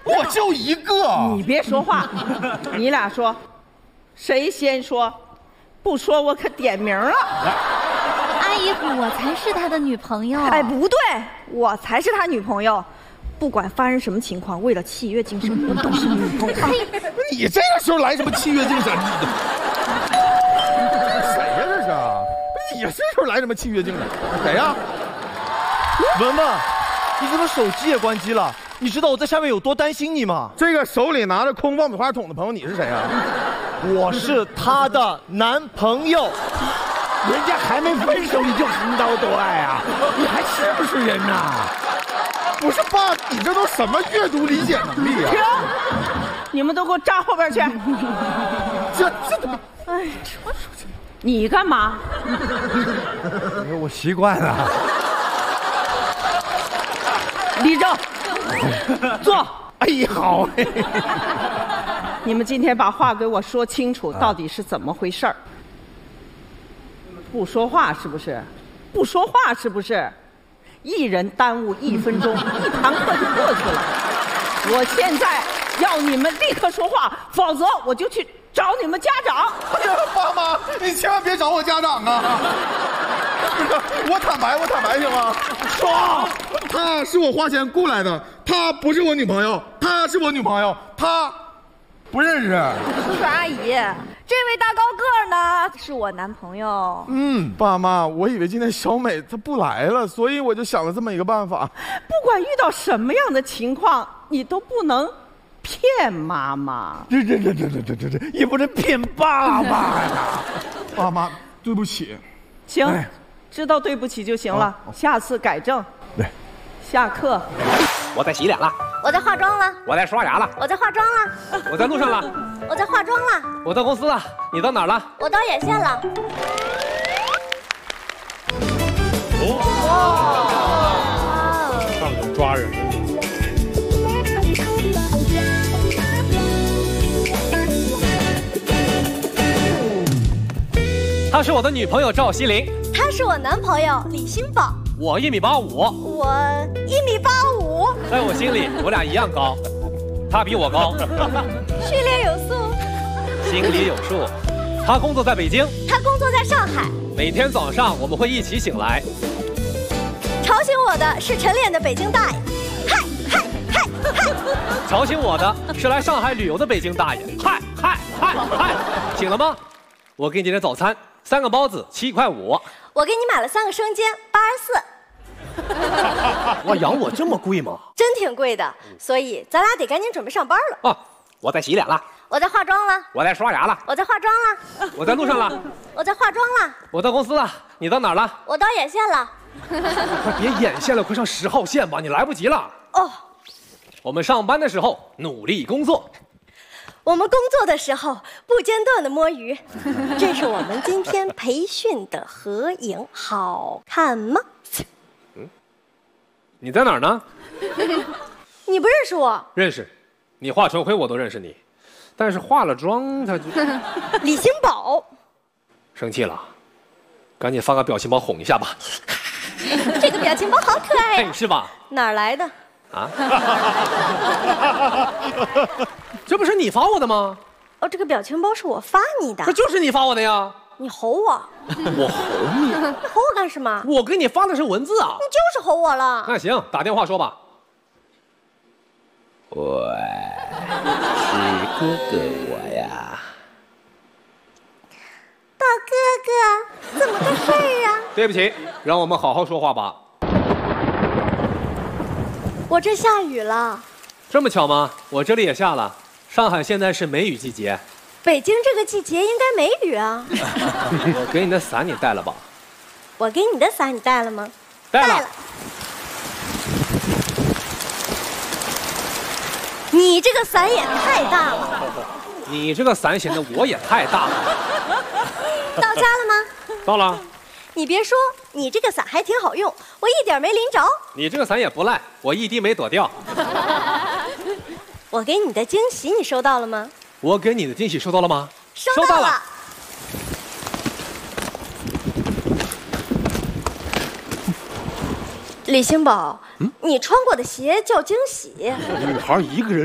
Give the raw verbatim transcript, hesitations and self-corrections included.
我就一个。 你别说话，你俩说，谁先说？不说我可点名了。 阿姨，我才是他的女朋友。 哎，不对，我才是他女朋友。不管发生什么情况，为了契约精神，我都是女朋友。 你这个时候来什么契约精神？谁呀这是？你这时候来什么契约精神？谁呀？ 文文，你怎么手机也关机了？你知道我在下面有多担心你吗？ 这个手里拿着空爆米花桶的朋友，你是谁啊？ 我是他的男朋友。 人家还没分手你就横刀夺爱啊？你还是不是人呐？ 不是爸，你这都什么阅读理解能力啊？ 停！你们都给我站后边去！ 这这， 哎，你干嘛？ 我习惯了。 立正，坐。 哎呀，好。 你们今天把话给我说清楚，到底是怎么回事儿？不说话是不是？不说话是不是？一人耽误一分钟，一堂课就过去了。我现在要你们立刻说话，否则我就去找你们家长。 哎呀，爸妈，你千万别找我家长啊！我坦白，我坦白行吗？说，她是我花钱雇来的，她不是我女朋友，她是我女朋友，她不认识。 叔叔阿姨，这位大高个呢是我男朋友。 嗯，爸妈，我以为今天小美她不来了，所以我就想了这么一个办法。 不管遇到什么样的情况，你都不能骗妈妈。 这这这这这这这也不能骗爸爸呀！ 爸妈，对不起。 行， 哎知道对不起就行了，下次改正。 对， 下课。 我在洗脸了， 我在化妆了， 我在刷牙了， 我在化妆了， 我在路上了， 我在化妆了， 我到公司了，你到哪儿了？ 我到眼线了。 哦，上手抓人。她是我的女朋友赵西玲， 他是我男朋友李新宝， 我一米八五， 我一米八五， 在我心里我俩一样高，她比我高， 训练有素， 心里有数。她工作在北京， 他工作在上海。 每天早上我们会一起醒来。 吵醒我的是晨练的北京大爷，嗨嗨嗨嗨！ 吵醒我的是来上海旅游的北京大爷，嗨嗨嗨嗨！醒了吗？我给你点点早餐，三个包子七块五。 我给你买了三个生煎，八十四。 哇，养我这么贵吗？ 真挺贵的，所以咱俩得赶紧准备上班了。 啊，我在洗脸了， 我在化妆了， 我在刷牙了， 我在化妆了， 我在路上了， 我在化妆了， 我到公司了，你到哪儿了？ 我到眼线了。 快别眼线了，快上十号线吧，你来不及了。 哦， 我们上班的时候努力工作， 我们工作的时候不间断的摸鱼。这是我们今天培训的合影，好看吗？ 你在哪儿呢？ 你不认识我？ 认识，你化成灰我都认识你，但是化了妆他就李新宝。 生气了，赶紧发个表情包哄一下吧。 这个表情包好可爱呀、 哎，是吧？ 哪儿来的？ 啊？这不是你发我的吗？ 哦，这个表情包是我发你的这。就是你发我的呀！ 你吼我， 我吼你， 吼我干什么？ 我给你发的是文字啊。 你就是吼我了。 那行，打电话说吧。 喂，是哥哥我呀。 大哥哥，怎么个事儿啊？ 对不起，让我们好好说话吧。 我这下雨了。 这么巧吗？我这里也下了。上海现在是梅雨季节。 北京这个季节应该没雨啊。 我给你的伞你带了吧？ 我给你的伞你带了吗？ 带了。带了你这个伞也太大了。 你这个伞显得我也太大了。 到家了吗？ 到了。 你别说，你这个伞还挺好用，我一点没淋着。 你这个伞也不赖，我一滴没躲掉。 我给你的惊喜你收到了吗？ 我给你的惊喜收到了吗？ 收到了。收到了。李新宝，嗯，你穿过的鞋叫惊喜。 女孩一个人